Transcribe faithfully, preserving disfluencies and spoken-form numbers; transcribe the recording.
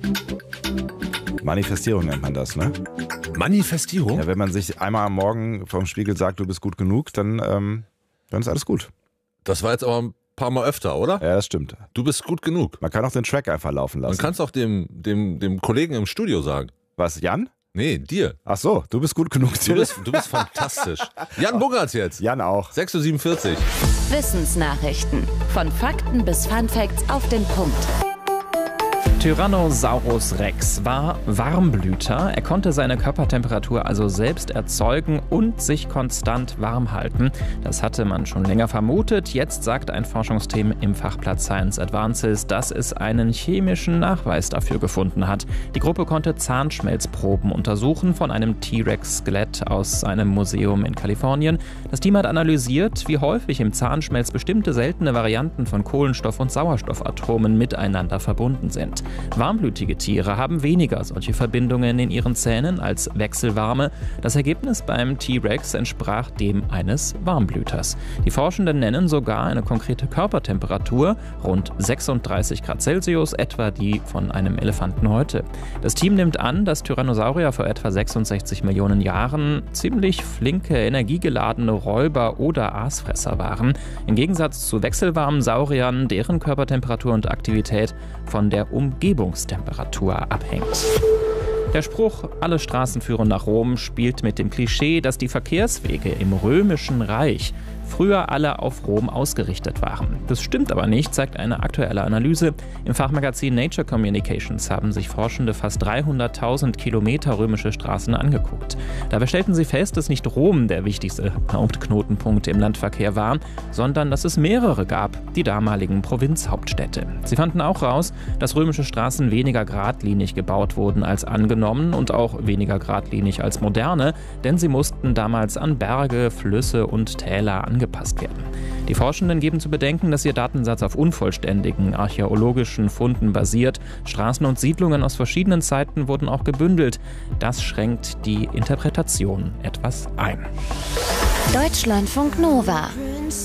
Manifestierung nennt man das, ne? Manifestierung? Ja, wenn man sich einmal am Morgen vom Spiegel sagt, du bist gut genug, dann, ähm, dann ist alles gut. Das war jetzt aber ein paar Mal öfter, oder? Ja, das stimmt. Du bist gut genug. Man kann auch den Track einfach laufen lassen. Man kann es auch dem, dem, dem Kollegen im Studio sagen. Was, Jan? Nee, dir. Ach so, du bist gut genug. Du bist, du bist fantastisch. Jan Bungertz jetzt. Jan auch. sechs Uhr siebenundvierzig. Wissensnachrichten. Von Fakten bis Funfacts auf den Punkt. Tyrannosaurus Rex war Warmblüter. Er konnte seine Körpertemperatur also selbst erzeugen und sich konstant warm halten. Das hatte man schon länger vermutet. Jetzt sagt ein Forschungsteam im Fachblatt Science Advances, dass es einen chemischen Nachweis dafür gefunden hat. Die Gruppe konnte Zahnschmelzproben untersuchen von einem T-Rex-Skelett aus einem Museum in Kalifornien. Das Team hat analysiert, wie häufig im Zahnschmelz bestimmte seltene Varianten von Kohlenstoff- und Sauerstoffatomen miteinander verbunden sind. Warmblütige Tiere haben weniger solche Verbindungen in ihren Zähnen als wechselwarme. Das Ergebnis beim T-Rex entsprach dem eines Warmblüters. Die Forschenden nennen sogar eine konkrete Körpertemperatur, rund sechsunddreißig Grad Celsius, etwa die von einem Elefanten heute. Das Team nimmt an, dass Tyrannosaurier vor etwa sechsundsechzig Millionen Jahren ziemlich flinke, energiegeladene Räuber oder Aasfresser waren. Im Gegensatz zu wechselwarmen Sauriern, deren Körpertemperatur und Aktivität von der Umgebungstemperatur abhängt. Der Spruch, alle Straßen führen nach Rom, spielt mit dem Klischee, dass die Verkehrswege im Römischen Reich früher alle auf Rom ausgerichtet waren. Das stimmt aber nicht, zeigt eine aktuelle Analyse. Im Fachmagazin Nature Communications haben sich Forschende fast dreihunderttausend Kilometer römische Straßen angeguckt. Dabei stellten sie fest, dass nicht Rom der wichtigste Hauptknotenpunkt im Landverkehr war, sondern dass es mehrere gab, die damaligen Provinzhauptstädte. Sie fanden auch raus, dass römische Straßen weniger geradlinig gebaut wurden als angenommen und auch weniger geradlinig als moderne, denn sie mussten damals an Berge, Flüsse und Täler angepasst werden. Die Forschenden geben zu bedenken, dass ihr Datensatz auf unvollständigen archäologischen Funden basiert. Straßen und Siedlungen aus verschiedenen Zeiten wurden auch gebündelt. Das schränkt die Interpretation etwas ein. Deutschlandfunk Nova.